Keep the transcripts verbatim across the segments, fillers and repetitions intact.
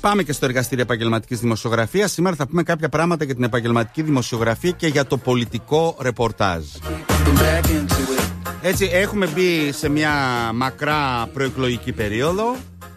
Πάμε και στο εργαστήριο επαγγελματικής δημοσιογραφίας. Σήμερα θα πούμε κάποια πράγματα για την επαγγελματική δημοσιογραφία και για το πολιτικό ρεπορτάζ. Έτσι, έχουμε μπει σε μια μακρά προεκλογική περίοδο.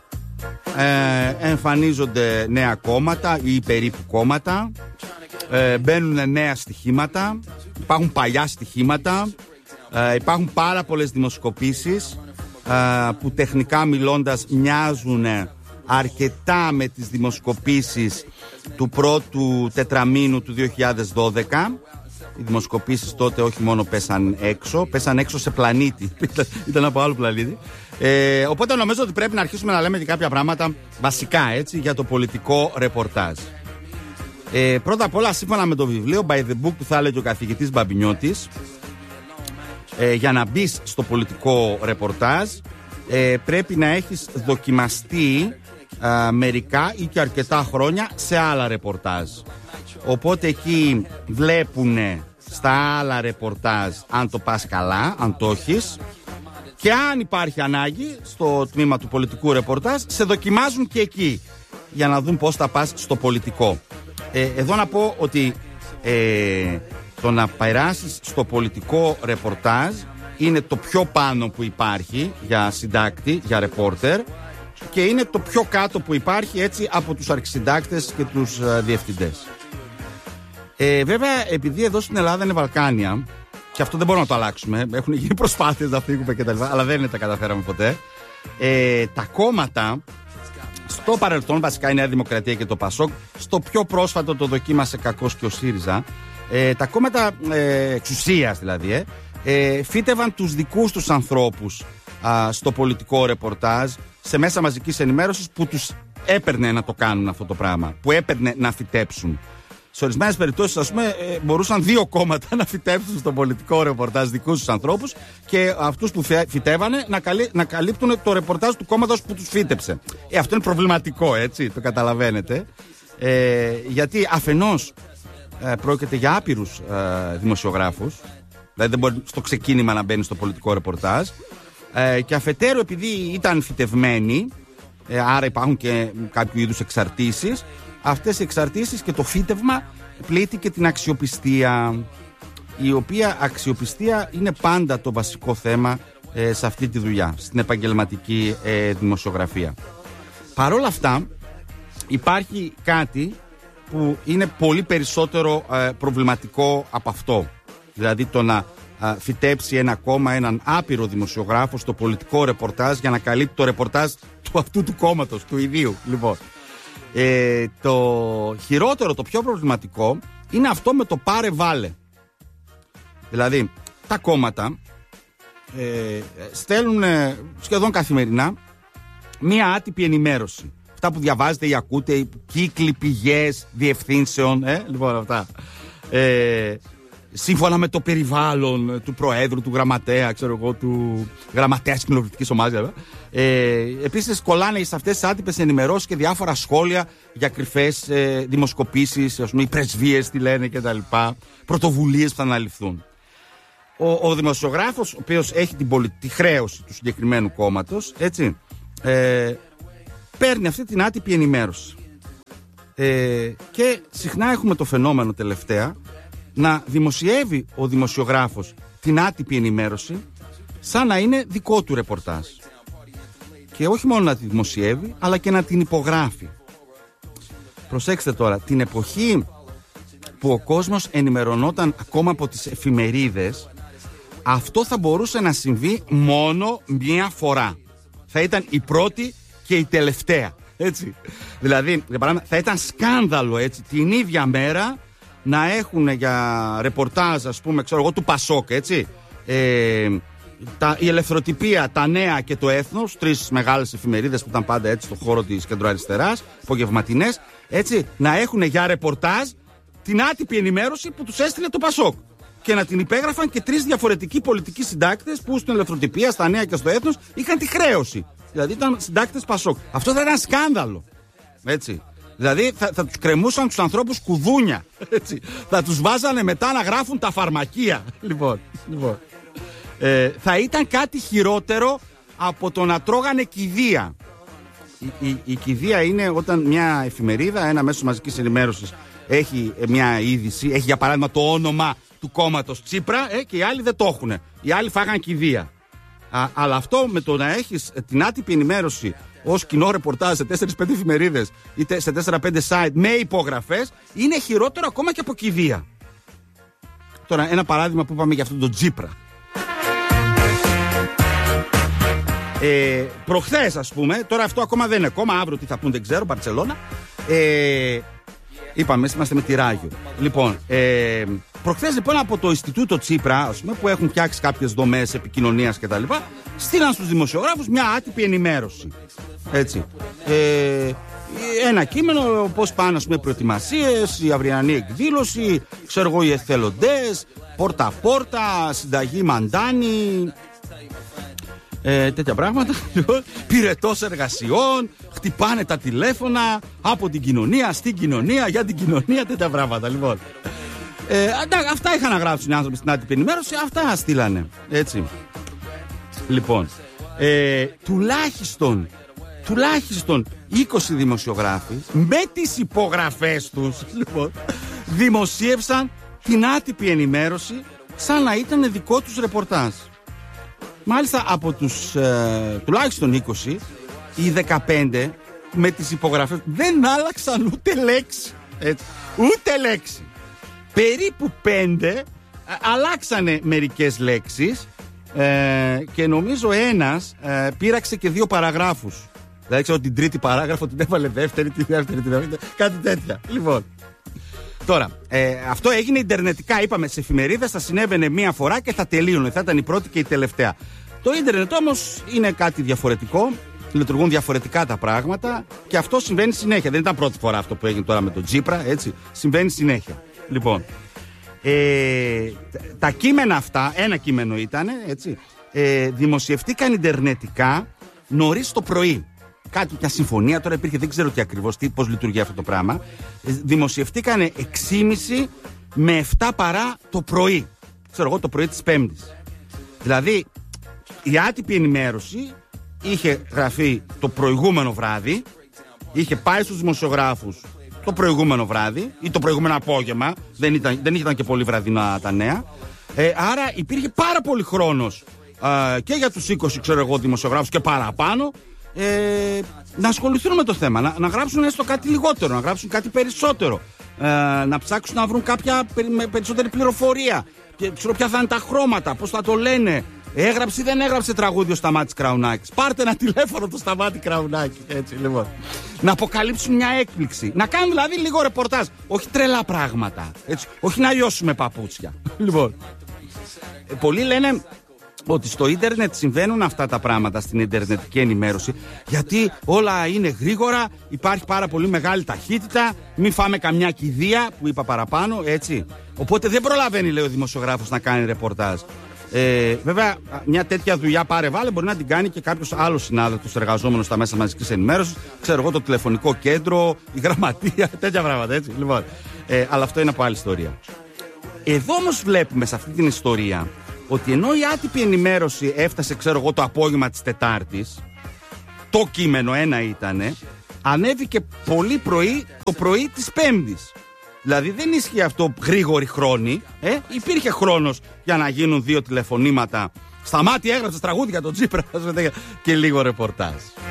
Ε, εμφανίζονται νέα κόμματα ή περίπου κόμματα. Ε, μπαίνουν νέα στοιχήματα. Υπάρχουν παλιά στοιχήματα. Ε, υπάρχουν πάρα πολλές δημοσκοπήσεις ε, που τεχνικά μιλώντας μοιάζουν αρκετά με τις δημοσκοπήσεις του πρώτου τετραμήνου του δύο χιλιάδες δώδεκα. Οι δημοσκοπήσεις τότε όχι μόνο πέσαν έξω, πέσαν έξω σε πλανήτη. Ήταν από άλλο πλανήτη. Ε, οπότε νομίζω ότι πρέπει να αρχίσουμε να λέμε και κάποια πράγματα βασικά, έτσι, για το πολιτικό ρεπορτάζ. Ε, πρώτα απ' όλα, σύμφωνα με το βιβλίο By the Book που θα έλεγε ο καθηγητής Μπαμπινιώτης, ε, για να μπεις στο πολιτικό ρεπορτάζ ε, πρέπει να έχεις δοκιμαστεί ε, μερικά ή και αρκετά χρόνια σε άλλα ρεπορτάζ. Οπότε εκεί βλέπουνε στα άλλα ρεπορτάζ αν το πας καλά, αν το έχεις, και αν υπάρχει ανάγκη στο τμήμα του πολιτικού ρεπορτάζ σε δοκιμάζουν και εκεί για να δουν πώς θα πας στο πολιτικό. Ε, εδώ να πω ότι ε, το να περάσεις στο πολιτικό ρεπορτάζ είναι το πιο πάνω που υπάρχει για συντάκτη, για ρεπόρτερ, και είναι το πιο κάτω που υπάρχει, έτσι, από τους αρχισυντάκτες και τους uh, διευθυντές. Ε, βέβαια, επειδή εδώ στην Ελλάδα είναι Βαλκάνια, και αυτό δεν μπορούμε να το αλλάξουμε, έχουν γίνει προσπάθειες να φύγουμε και τα λοιπά, αλλά δεν τα καταφέραμε ποτέ. Ε, τα κόμματα στο παρελθόν, βασικά η Νέα Δημοκρατία και το Πασόκ, στο πιο πρόσφατο το δοκίμασε κακώς και ο ΣΥΡΙΖΑ, ε, τα κόμματα ε, εξουσίας δηλαδή, ε, ε, φύτευαν τους δικούς τους ανθρώπους α, στο πολιτικό ρεπορτάζ, σε μέσα μαζικής ενημέρωσης που τους έπαιρνε να το κάνουν αυτό το πράγμα, που έπαιρνε να φυτέψουν. Σε ορισμένες περιπτώσεις, ας πούμε, ε, μπορούσαν δύο κόμματα να φυτέψουν στο πολιτικό ρεπορτάζ δικούς τους ανθρώπους και αυτούς που φυτεύανε να, καλύ, να καλύπτουν το ρεπορτάζ του κόμματος που τους φύτεψε. Ε, αυτό είναι προβληματικό, έτσι, το καταλαβαίνετε. Ε, γιατί αφενός ε, πρόκειται για άπειρους ε, δημοσιογράφους, δηλαδή δεν μπορεί στο ξεκίνημα να μπαίνει στο πολιτικό ρεπορτάζ, ε, και αφετέρου επειδή ήταν φυτευμένοι, ε, άρα υπάρχουν και κάποιο είδους εξαρτήσεις. Αυτές οι εξαρτήσεις και το φύτευμα πλήττει και την αξιοπιστία, η οποία αξιοπιστία είναι πάντα το βασικό θέμα ε, σε αυτή τη δουλειά, στην επαγγελματική ε, δημοσιογραφία. Παρ' όλα αυτά υπάρχει κάτι που είναι πολύ περισσότερο ε, προβληματικό από αυτό. Δηλαδή το να ε, φυτέψει ένα κόμμα έναν άπειρο δημοσιογράφο στο πολιτικό ρεπορτάζ για να καλύπτει το ρεπορτάζ του αυτού του κόμματος, του ιδίου. Λοιπόν, Ε, το χειρότερο, το πιο προβληματικό είναι αυτό με το πάρε βάλε. Δηλαδή τα κόμματα ε, στέλνουν ε, σχεδόν καθημερινά μία άτυπη ενημέρωση. Αυτά που διαβάζετε ή ακούτε, κύκλοι, πηγές, διευθύνσεων, ε, λοιπόν αυτά. Ε, σύμφωνα με το περιβάλλον του Προέδρου, του Γραμματέα, ξέρω εγώ, του Γραμματέα της Κοινοβουλευτικής Ομάδας. Ε, επίσης, κολλάνε σε αυτές τις άτυπες ενημερώσεις και διάφορα σχόλια για κρυφές ε, δημοσκοπήσεις, ας πούμε, οι πρεσβείες, τι λένε κτλ. Πρωτοβουλίες που θα αναλυφθούν. Ο, ο δημοσιογράφος, ο οποίος έχει την πολι... τη χρέωση του συγκεκριμένου κόμματος, έτσι, ε, παίρνει αυτή την άτυπη ενημέρωση. Ε, και συχνά έχουμε το φαινόμενο τελευταία να δημοσιεύει ο δημοσιογράφος την άτυπη ενημέρωση σαν να είναι δικό του ρεπορτάζ. Και όχι μόνο να τη δημοσιεύει, αλλά και να την υπογράφει. Προσέξτε τώρα, την εποχή που ο κόσμος ενημερωνόταν ακόμα από τις εφημερίδες, αυτό θα μπορούσε να συμβεί μόνο μία φορά. Θα ήταν η πρώτη και η τελευταία, έτσι. Δηλαδή, για παράδειγμα, θα ήταν σκάνδαλο, έτσι, την ίδια μέρα να έχουν για ρεπορτάζ, ας πούμε, ξέρω εγώ, του Πασόκ, έτσι, ε, τα, η Ελευθεροτυπία, τα Νέα και το Έθνος, τρεις μεγάλες εφημερίδες που ήταν πάντα έτσι στον χώρο της κεντροαριστεράς, απογευματινές, έτσι, να έχουν για ρεπορτάζ την άτυπη ενημέρωση που τους έστειλε το Πασόκ. Και να την υπέγραφαν και τρεις διαφορετικοί πολιτικοί συντάκτες που στην Ελευθεροτυπία, στα Νέα και στο Έθνος είχαν τη χρέωση. Δηλαδή ήταν συντάκτες Πασόκ. Αυτό θα ήταν σκάνδαλο. Έτσι. Δηλαδή θα, θα τους κρεμούσαν τους ανθρώπους κουδούνια. Έτσι. Θα τους βάζανε μετά να γράφουν τα φαρμακεία. Λοιπόν, λοιπόν. Ε, θα ήταν κάτι χειρότερο από το να τρώγανε κηδεία. η, η, η κηδεία είναι όταν μια εφημερίδα, ένα μέσο μαζικής ενημέρωσης έχει μια είδηση, έχει για παράδειγμα το όνομα του κόμματος Τσίπρα ε, και οι άλλοι δεν το έχουν. Οι άλλοι φάγαν κηδεία. Α, αλλά αυτό με το να έχεις την άτυπη ενημέρωση ως κοινό ρεπορτάζ σε τέσσερις πέντε εφημερίδες ή σε τέσσερα πέντε site με υπογραφές είναι χειρότερο ακόμα και από κηδεία. Τώρα ένα παράδειγμα που είπαμε για αυτόν τον Τσίπρα. Ε, προχθές ας πούμε, τώρα αυτό ακόμα δεν είναι κόμμα, αύριο τι θα πούν δεν ξέρω, Μπαρτσελώνα. Ε, είπαμε, είμαστε με τη Ράγιο. Λοιπόν, ε, προχθές λοιπόν από το Ινστιτούτο Τσίπρα, ας πούμε, που έχουν φτιάξει κάποιες δομές επικοινωνίας κτλ., στείλαν στους δημοσιογράφους μια άτυπη ενημέρωση. Έτσι. Ε, ένα κείμενο, πώς πάνε, ας πούμε, προετοιμασίες, η αυριανή εκδήλωση, ξέρω εγώ, οι εθελοντές, πόρτα-πόρτα, συνταγή μαντάνη. Ε, τέτοια πράγματα. Πυρετός εργασιών, χτυπάνε τα τηλέφωνα από την κοινωνία στην κοινωνία, για την κοινωνία, τέτοια πράγματα. Λοιπόν. Ε, αυτά είχαν να γράψουν οι άνθρωποι στην άτυπη ενημέρωση, αυτά στείλανε. Έτσι. Λοιπόν, ε, τουλάχιστον, τουλάχιστον είκοσι δημοσιογράφοι με τις υπογραφές τους λοιπόν, δημοσίευσαν την άτυπη ενημέρωση σαν να ήταν δικό τους ρεπορτάζ. Μάλιστα από τους ε, τουλάχιστον είκοσι, οι δεκαπέντε με τις υπογραφές δεν άλλαξαν ούτε λέξη. Έτσι, ούτε λέξη. Περίπου πέντε ε, αλλάξανε μερικές λέξεις ε, και νομίζω ένας ε, πήραξε και δύο παραγράφους. Δηλαδή ξέρω την τρίτη παράγραφο την έβαλε δεύτερη, τη δεύτερη, τη δεύτερη, κάτι τέτοια. Λοιπόν, τώρα, ε, αυτό έγινε ιντερνετικά, είπαμε, σε εφημερίδες θα συνέβαινε μία φορά και θα τελείωνε, θα ήταν η πρώτη και η τελευταία. Το ίντερνετ όμως είναι κάτι διαφορετικό, λειτουργούν διαφορετικά τα πράγματα και αυτό συμβαίνει συνέχεια. Δεν ήταν πρώτη φορά αυτό που έγινε τώρα με τον Τσίπρα, έτσι, συμβαίνει συνέχεια. Λοιπόν, ε, τα κείμενα αυτά, ένα κείμενο ήταν, έτσι, ε, δημοσιευτήκαν ιντερνετικά νωρίς το πρωί. Κάτι, μια συμφωνία τώρα υπήρχε, δεν ξέρω τι ακριβώς, τι, πώς λειτουργεί αυτό το πράγμα. Ε, δημοσιευτήκαν έξι και μισή με επτά παρά το πρωί. Ξέρω εγώ, το πρωί της Πέμπτης. Δηλαδή, η άτυπη ενημέρωση είχε γραφεί το προηγούμενο βράδυ, είχε πάει στους δημοσιογράφους το προηγούμενο βράδυ ή το προηγούμενο απόγευμα, δεν ήταν, δεν ήταν και πολύ βραδινά τα νέα. Ε, άρα υπήρχε πάρα πολύ χρόνος ε, και για τους είκοσι, ξέρω εγώ, δημοσιογράφους και παραπάνω. Ε, να ασχοληθούν με το θέμα, να, να γράψουν έστω κάτι λιγότερο, να γράψουν κάτι περισσότερο, ε, να ψάξουν να βρουν κάποια περι, περισσότερη πληροφορία, και, ξέρω ποια θα είναι τα χρώματα, πώς θα το λένε, έγραψε ή δεν έγραψε τραγούδι ο Σταμάτης Κραουνάκης, πάρτε ένα τηλέφωνο το Σταμάτη Κραουνάκη, έτσι λοιπόν. Να αποκαλύψουν μια έκπληξη, να κάνουν δηλαδή λίγο ρεπορτάζ, όχι τρελά πράγματα, έτσι, όχι να λιώσουμε παπούτσια. Λοιπόν, ε, πολλοί λένε ότι στο ίντερνετ συμβαίνουν αυτά τα πράγματα, στην ιντερνετική ενημέρωση, γιατί όλα είναι γρήγορα, υπάρχει πάρα πολύ μεγάλη ταχύτητα, μην φάμε καμιά κηδεία που είπα παραπάνω, έτσι. Οπότε δεν προλαβαίνει, λέει ο δημοσιογράφος, να κάνει ρεπορτάζ. Ε, βέβαια, μια τέτοια δουλειά πάρε βάλε μπορεί να την κάνει και κάποιος άλλος συνάδελφος εργαζόμενος στα μέσα μαζικής ενημέρωσης, ξέρω εγώ, το τηλεφωνικό κέντρο, η γραμματεία, τέτοια πράγματα, έτσι. Λοιπόν, ε, αλλά αυτό είναι από άλλη ιστορία. Εδώ όμως βλέπουμε σε αυτή την ιστορία ότι ενώ η άτυπη ενημέρωση έφτασε, ξέρω εγώ, το απόγευμα της Τετάρτης, το κείμενο ένα ήτανε, ανέβηκε πολύ πρωί, το πρωί της Πέμπτης. Δηλαδή δεν ίσχυε αυτό γρήγορη χρόνη, ε? Υπήρχε χρόνος για να γίνουν δύο τηλεφωνήματα. Σταμάτη, έγραψε τραγούδι για τον Τσίπρα και λίγο ρεπορτάζ.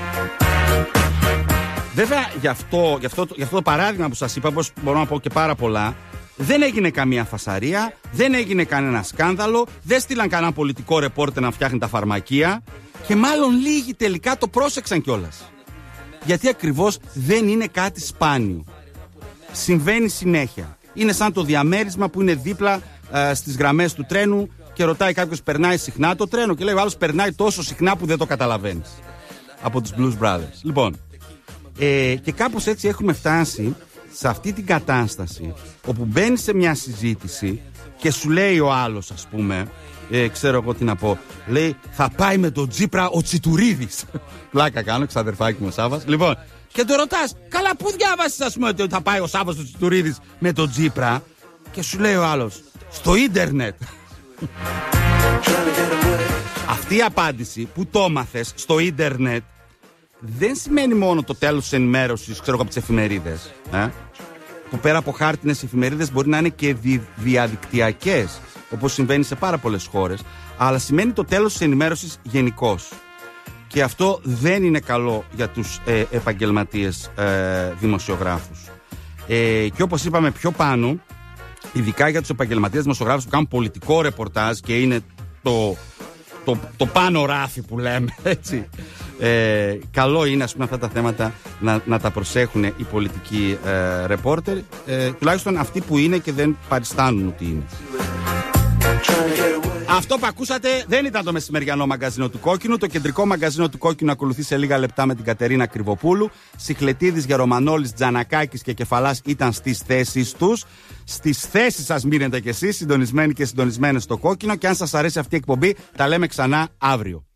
Βέβαια, γι' αυτό, γι' αυτό, γι' αυτό το παράδειγμα που σας είπα, πως μπορώ να πω και πάρα πολλά, δεν έγινε καμία φασαρία, δεν έγινε κανένα σκάνδαλο, δεν στείλαν κανένα πολιτικό ρεπόρτερ να φτιάχνει τα φαρμακεία και μάλλον λίγοι τελικά το πρόσεξαν κιόλας. Γιατί ακριβώς δεν είναι κάτι σπάνιο. Συμβαίνει συνέχεια. Είναι σαν το διαμέρισμα που είναι δίπλα ε, στις γραμμές του τρένου και ρωτάει κάποιος, περνάει συχνά το τρένο, και λέει ο άλλος, περνάει τόσο συχνά που δεν το καταλαβαίνεις. Από τους Blues Brothers. Λοιπόν, ε, και κάπως έτσι έχουμε φτάσει σε αυτή την κατάσταση όπου μπαίνει σε μια συζήτηση και σου λέει ο άλλος, ας πούμε, ε, ξέρω εγώ τι να πω, λέει θα πάει με τον Τσίπρα ο Τσιτουρίδης. Πλάκα κάνω, ξαδερφάκι μου ο Σάββας. Λοιπόν, και το ρωτάς, καλά, πού διάβασες, ας πούμε, ότι θα πάει ο Σάββας ο Τσιτουρίδης με τον Τσίπρα? Και σου λέει ο άλλος, στο ίντερνετ. Αυτή η απάντηση που το μάθες στο ίντερνετ δεν σημαίνει μόνο το τέλος της ενημέρωσης, ξέρω εγώ, από τις εφημερίδες. Ε? Που πέρα από χάρτινες εφημερίδες μπορεί να είναι και δι, διαδικτυακές, όπως συμβαίνει σε πάρα πολλές χώρες, αλλά σημαίνει το τέλος της ενημέρωσης γενικώς. Και αυτό δεν είναι καλό για τους ε, επαγγελματίες ε, δημοσιογράφους. Ε, και όπως είπαμε πιο πάνω, ειδικά για τους επαγγελματίες δημοσιογράφους που κάνουν πολιτικό ρεπορτάζ και είναι το, το, το πάνω ράφι που λέμε, έτσι. Ε, καλό είναι, ας πούμε, αυτά τα θέματα να, να τα προσέχουν οι πολιτικοί ε, ρεπόρτερ, ε, τουλάχιστον αυτοί που είναι και δεν παριστάνουν ότι είναι. Αυτό που ακούσατε δεν ήταν το μεσημεριανό μαγκαζίνο του Κόκκινου. Το κεντρικό μαγκαζίνο του Κόκκινου ακολουθεί σε λίγα λεπτά με την Κατερίνα Κρυβοπούλου. Σιχλετίδης, Γερομανόλης, Τζανακάκης και Κεφαλάς ήταν στις θέσεις τους. Στις θέσεις σας μείνετε κι εσείς, συντονισμένοι και συντονισμένες στο Κόκκινο. Και αν σας αρέσει αυτή η εκπομπή, τα λέμε ξανά αύριο.